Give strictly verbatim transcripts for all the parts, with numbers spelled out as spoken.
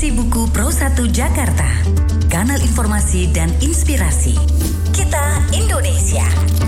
Redaksi Buku Pro satu Jakarta, kanal informasi dan inspirasi. Kita Indonesia.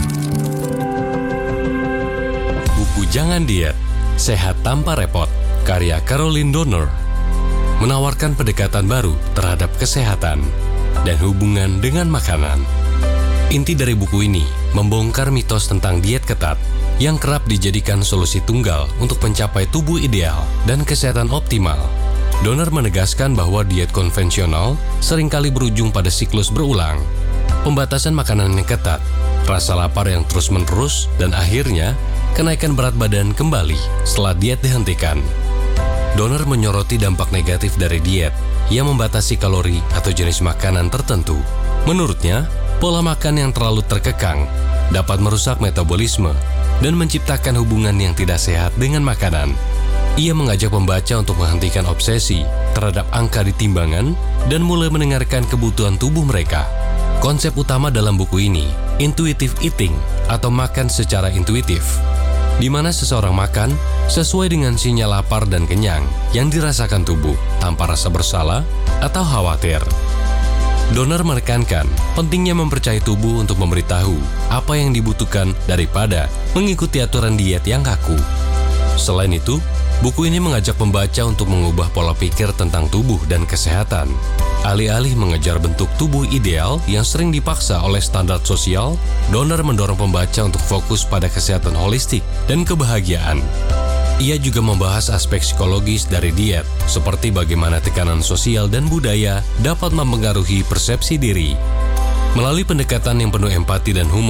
Buku Jangan Diet, Sehat Tanpa Repot, karya Caroline Donner, menawarkan pendekatan baru terhadap kesehatan dan hubungan dengan makanan. Inti dari buku ini membongkar mitos tentang diet ketat yang kerap dijadikan solusi tunggal untuk mencapai tubuh ideal dan kesehatan optimal. Donner menegaskan bahwa diet konvensional seringkali berujung pada siklus berulang, pembatasan makanan yang ketat, rasa lapar yang terus-menerus, dan akhirnya kenaikan berat badan kembali setelah diet dihentikan. Donner menyoroti dampak negatif dari diet yang membatasi kalori atau jenis makanan tertentu. Menurutnya, pola makan yang terlalu terkekang dapat merusak metabolisme dan menciptakan hubungan yang tidak sehat dengan makanan. Ia mengajak pembaca untuk menghentikan obsesi terhadap angka di timbangan dan mulai mendengarkan kebutuhan tubuh mereka. Konsep utama dalam buku ini, intuitive eating atau makan secara intuitif, di mana seseorang makan sesuai dengan sinyal lapar dan kenyang yang dirasakan tubuh tanpa rasa bersalah atau khawatir. Donner menekankan pentingnya mempercayai tubuh untuk memberitahu apa yang dibutuhkan daripada mengikuti aturan diet yang kaku. Selain itu, buku ini mengajak pembaca untuk mengubah pola pikir tentang tubuh dan kesehatan. Alih-alih mengejar bentuk tubuh ideal yang sering dipaksa oleh standar sosial, Donner mendorong pembaca untuk fokus pada kesehatan holistik dan kebahagiaan. Ia juga membahas aspek psikologis dari diet, seperti bagaimana tekanan sosial dan budaya dapat mempengaruhi persepsi diri. Melalui pendekatan yang penuh empati dan humor,